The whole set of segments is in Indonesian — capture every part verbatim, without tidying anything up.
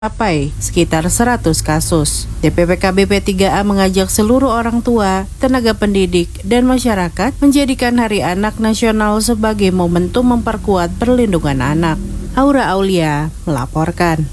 mencapai sekitar seratus kasus. D P P K B P tiga A mengajak seluruh orang tua, tenaga pendidik, dan masyarakat menjadikan Hari Anak Nasional sebagai momentum memperkuat perlindungan anak. Aura Aulia melaporkan.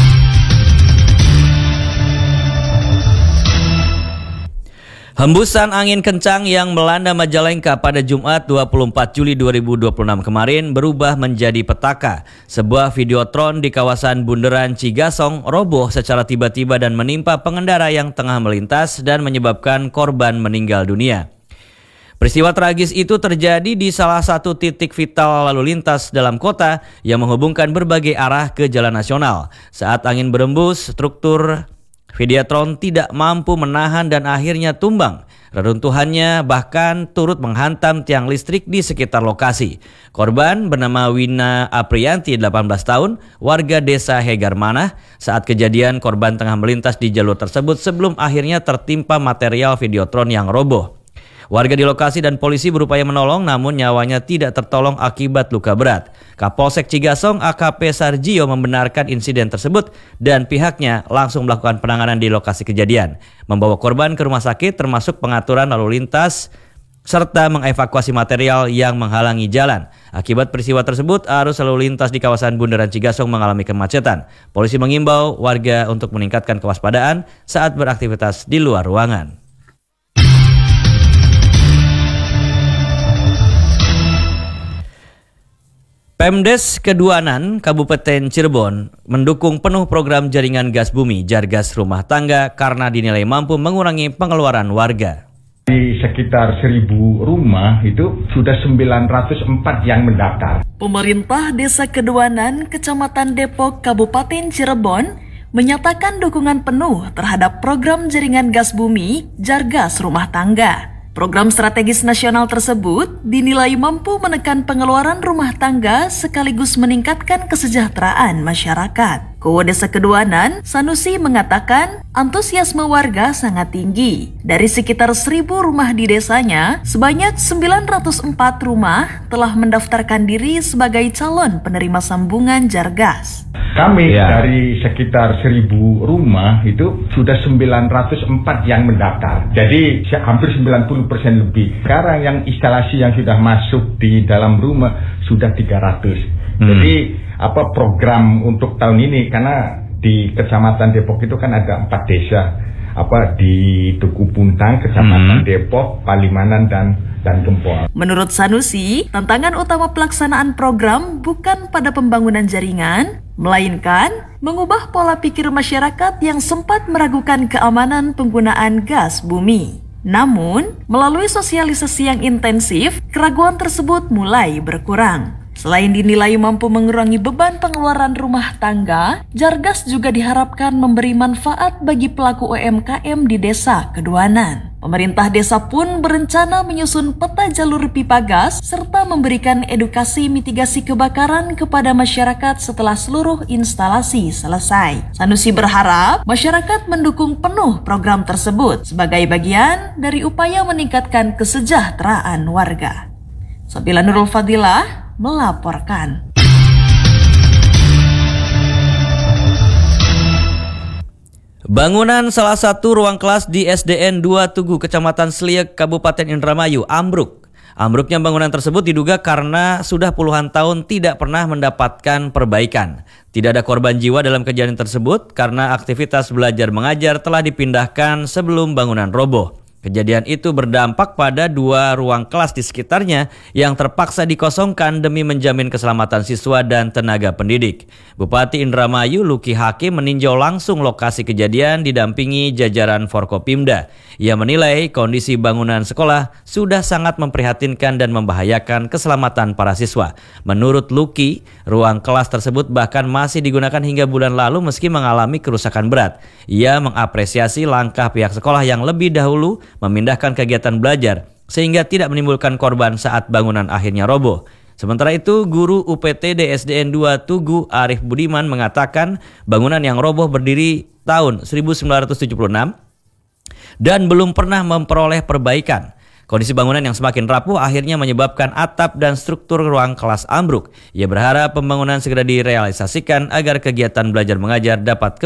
Hembusan angin kencang yang melanda Majalengka pada Jumat dua puluh empat Juli dua ribu dua puluh enam kemarin berubah menjadi petaka. Sebuah videotron di kawasan Bundaran Cigasong roboh secara tiba-tiba dan menimpa pengendara yang tengah melintas dan menyebabkan korban meninggal dunia. Peristiwa tragis itu terjadi di salah satu titik vital lalu lintas dalam kota yang menghubungkan berbagai arah ke jalan nasional. Saat angin berembus, struktur videotron tidak mampu menahan dan akhirnya tumbang. Reruntuhannya bahkan turut menghantam tiang listrik di sekitar lokasi. Korban bernama Wina Aprianti, delapan belas tahun, warga desa Hegarmanah. Saat kejadian, korban tengah melintas di jalur tersebut sebelum akhirnya tertimpa material videotron yang roboh. Warga di lokasi dan polisi berupaya menolong, namun nyawanya tidak tertolong akibat luka berat. Kapolsek Cigasong A K P Sarjio membenarkan insiden tersebut dan pihaknya langsung melakukan penanganan di lokasi kejadian, membawa korban ke rumah sakit termasuk pengaturan lalu lintas serta mengevakuasi material yang menghalangi jalan. Akibat peristiwa tersebut, arus lalu lintas di kawasan Bundaran Cigasong mengalami kemacetan. Polisi mengimbau warga untuk meningkatkan kewaspadaan saat beraktivitas di luar ruangan. Pemdes Keduanan Kabupaten Cirebon mendukung penuh program jaringan gas bumi Jargas rumah tangga karena dinilai mampu mengurangi pengeluaran warga. Di sekitar seribu rumah itu sudah sembilan ratus empat yang mendaftar. Pemerintah Desa Keduanan, Kecamatan Depok, Kabupaten Cirebon menyatakan dukungan penuh terhadap program jaringan gas bumi Jargas rumah tangga. Program strategis nasional tersebut dinilai mampu menekan pengeluaran rumah tangga sekaligus meningkatkan kesejahteraan masyarakat. Kowo Desa Keduanan, Sanusi mengatakan antusiasme warga sangat tinggi. Dari sekitar seribu rumah di desanya, sebanyak sembilan ratus empat rumah telah mendaftarkan diri sebagai calon penerima sambungan Jargas. Kami ya. Dari sekitar seribu rumah itu sudah sembilan ratus empat yang mendaftar. Jadi hampir sembilan puluh persen lebih. Sekarang yang instalasi yang sudah masuk di dalam rumah sudah tiga ratus. Hmm. Jadi apa program untuk tahun ini, karena di Kecamatan Depok itu kan ada empat desa, apa di Tugu Puntang, Kecamatan hmm. Depok, Palimanan dan dan Gempol. Menurut Sanusi, tantangan utama pelaksanaan program bukan pada pembangunan jaringan, melainkan mengubah pola pikir masyarakat yang sempat meragukan keamanan penggunaan gas bumi. Namun, melalui sosialisasi yang intensif, keraguan tersebut mulai berkurang. Selain dinilai mampu mengurangi beban pengeluaran rumah tangga, Jargas juga diharapkan memberi manfaat bagi pelaku U M K M di Desa Keduanan. Pemerintah desa pun berencana menyusun peta jalur pipa gas serta memberikan edukasi mitigasi kebakaran kepada masyarakat setelah seluruh instalasi selesai. Sanusi berharap masyarakat mendukung penuh program tersebut sebagai bagian dari upaya meningkatkan kesejahteraan warga. Sabila Nurul Fadilah melaporkan. Bangunan salah satu ruang kelas di S D N dua Tugu, Kecamatan Sliek, Kabupaten Indramayu, ambruk. Ambruknya bangunan tersebut diduga karena sudah puluhan tahun tidak pernah mendapatkan perbaikan. Tidak ada korban jiwa dalam kejadian tersebut karena aktivitas belajar mengajar telah dipindahkan sebelum bangunan roboh. Kejadian itu berdampak pada dua ruang kelas di sekitarnya yang terpaksa dikosongkan demi menjamin keselamatan siswa dan tenaga pendidik. Bupati Indramayu Luki Hakim meninjau langsung lokasi kejadian didampingi jajaran Forkopimda. Ia menilai kondisi bangunan sekolah sudah sangat memprihatinkan dan membahayakan keselamatan para siswa. Menurut Luki, ruang kelas tersebut bahkan masih digunakan hingga bulan lalu meski mengalami kerusakan berat. Ia mengapresiasi langkah pihak sekolah yang lebih dahulu memindahkan kegiatan belajar sehingga tidak menimbulkan korban saat bangunan akhirnya roboh. Sementara itu, guru U P T D S D N dua Tugu Arif Budiman mengatakan bangunan yang roboh berdiri tahun seribu sembilan ratus tujuh puluh enam dan belum pernah memperoleh perbaikan. Kondisi bangunan yang semakin rapuh akhirnya menyebabkan atap dan struktur ruang kelas ambruk. Ia berharap pembangunan segera direalisasikan agar kegiatan belajar mengajar dapat